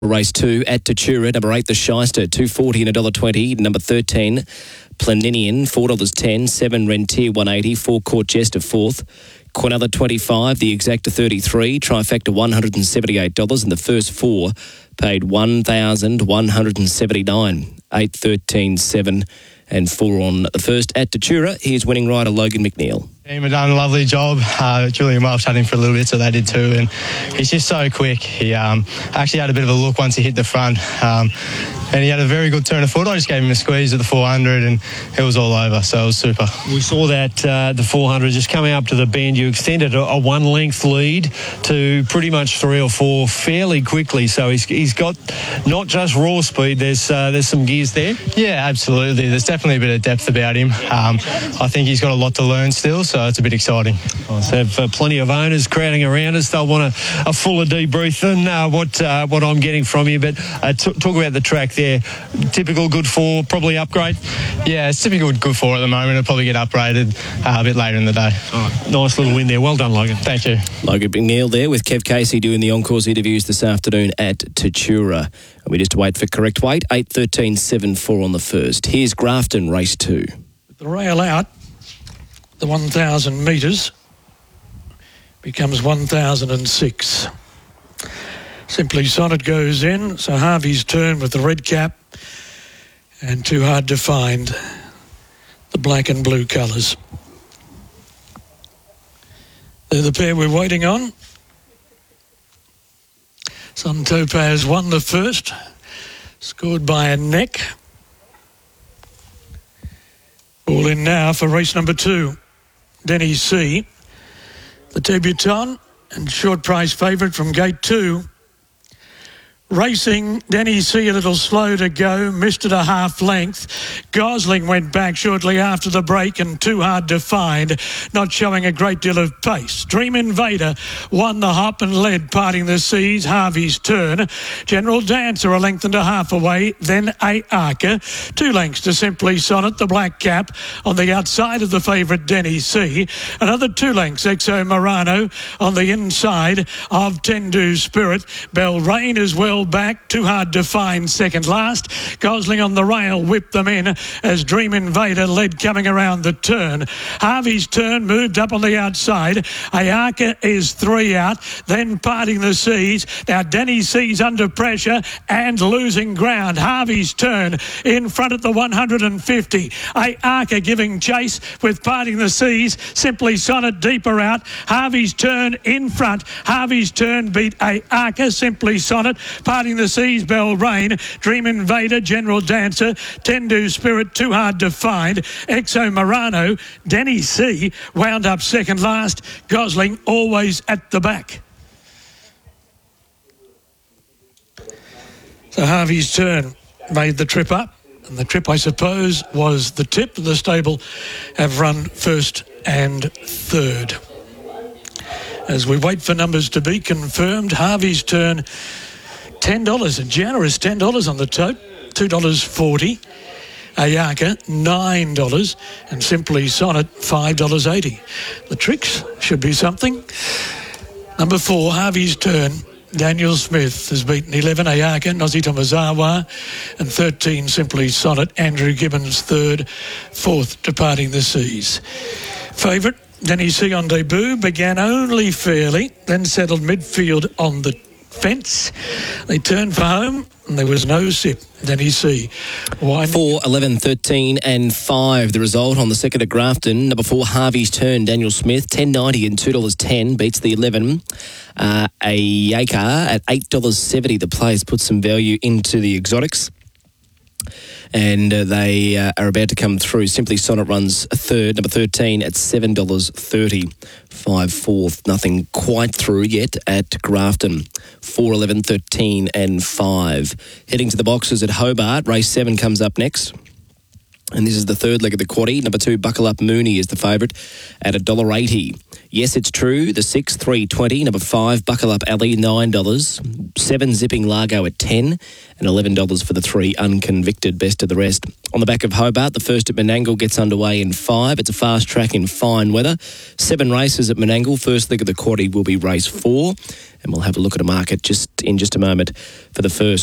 Race 2 at Tatura, number 8, the Shyster, $2.40 and $1.20. Number 13, Planinian, $4.10. 7, Rentier, $1.80. 4, Court Jester, 4th. Quinella, $25. The Exacta, $33. Trifecta, $178. And the first 4 paid $1,179. 8, 13, 7 and 4 on the first at Tatura. Here's winning rider Logan McNeil. Team have done a lovely job. Julian Welch had him for a little bit, so they did too. And he's just so quick. He actually had a bit of a look once he hit the front. And he had a very good turn of foot. I just gave him a squeeze at the 400 and it was all over, so it was super. We saw that the 400 just coming up to the bend. You extended a one-length lead to pretty much 3 or 4 fairly quickly. So he's got not just raw speed, there's some gears there. Yeah, absolutely. There's definitely a bit of depth about him. I think he's got a lot to learn still, so it's a bit exciting. Nice to have plenty of owners crowding around us. They'll want a fuller debrief than what I'm getting from you. But talk about the track there. Typical good 4, probably upgrade? Yeah, it's typical good 4 at the moment. It'll probably get upgraded a bit later in the day. All right. Nice little win there. Well done, Logan. Thank you. Logan McNeil there with Kev Casey doing the Encores interviews this afternoon at Tatura. And we just wait for correct weight. 8, 13, 7, 4 on the first. Here's Grafton, race 2. The rail out, the 1,000 metres becomes 1,006. Simply Sonnet goes in, so Harvey's turn with the red cap, and Too Hard to Find, the black and blue colours. They're the pair we're waiting on. Sun Topaz won the first, scored by a neck. All in now for race number 2. Denny C, the debutant and short price favourite from gate 2. Racing, Denny C a little slow to go, missed it a half length. Gosling went back shortly after the break and Too Hard to Find, not showing a great deal of pace. Dream Invader won the hop and led, parting the seas. Harvey's turn. General Dancer a length and a half away, then A Arca. 2 lengths to Simply Sonnet, the black cap, on the outside of the favourite Denny C. Another 2 lengths, Exo Morano on the inside of Tendu Spirit. Belrain as well back, Too Hard to Find second last. Gosling on the rail whipped them in as Dream Invader led coming around the turn. Harvey's turn moved up on the outside. Ayaka is 3 out, then parting the seas. Now Denny C's under pressure and losing ground. Harvey's turn in front at the 150. Ayaka giving chase with parting the seas. Simply Sonnet deeper out. Harvey's turn in front. Harvey's turn beat Ayaka. Simply Sonnet parting the seas. Belrain, Dream Invader, General Dancer, Tendu Spirit, Too Hard to Find. Exo Morano, Denny C wound up second last. Gosling always at the back. So Harvey's turn made the trip up, and the trip, I suppose, was the tip. The stable have run first and third. As we wait for numbers to be confirmed, Harvey's turn, $10, a generous $10 on the tote, $2.40. Ayaka, $9, and Simply Sonnet, $5.80. The tricks should be something. Number 4, Harvey's turn. Daniel Smith has beaten 11, Ayaka, Nozi Tomazawa, and 13, Simply Sonnet. Andrew Gibbons, third, 4th, Departing the Seas. Favourite, Denny C on debut, began only fairly, then settled midfield on the fence. They turned for home and there was no sip. Denny C. 4, 11, 13 and 5. The result on the second at Grafton. Number 4, Harvey's Turn, Daniel Smith, $10.90 and $2.10. Beats the 11. Ayaka at $8.70. The players put some value into the exotics. And they are about to come through. Simply Sonnet runs a third, number 13 at $7.30. 5 fourth, nothing quite through yet at Grafton. 4, 11, 13 and 5. Heading to the boxes at Hobart. Race 7 comes up next. And this is the third leg of the quaddie. Number 2, Buckle Up Mooney is the favourite at $1.80. Yes, It's True, the 6, $3.20. Number 5, Buckle Up Alley, $9. 7, Zipping Largo at $10. And $11 for the 3, Unconvicted, best of the rest. On the back of Hobart, the first at Menangle gets underway in 5. It's a fast track in fine weather. 7 races at Menangle. First leg of the quaddie will be race 4. And we'll have a look at a market in just a moment for the first